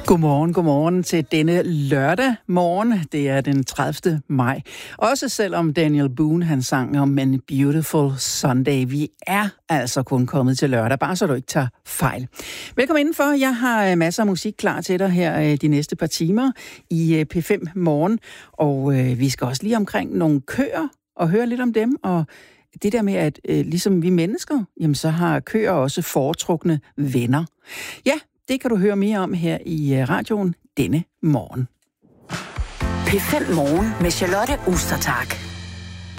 Godmorgen til denne lørdag morgen. Det er den 30. maj. Også selvom Daniel Boone han sang om en beautiful Sunday. Vi er altså kun kommet til lørdag, bare så du ikke tager fejl. Velkommen indenfor. Jeg har masser af musik klar til dig her de næste par timer i P5 Morgen. Og vi skal også lige omkring nogle køer og høre lidt om dem. Og det der med, at ligesom vi mennesker, jamen så har køer også foretrukne venner. Ja, det kan du høre mere om her i radioen denne morgen. P5 Morgen med Charlotte Ostertag.